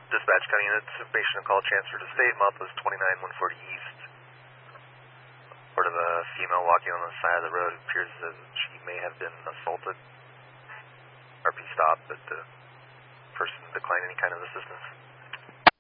Dispatch County Units, patient call transfer to state, mouth was 29140 East. Report of a female walking on the side of the road. It appears that she may have been assaulted. RP stopped, but the person declined any kind of assistance.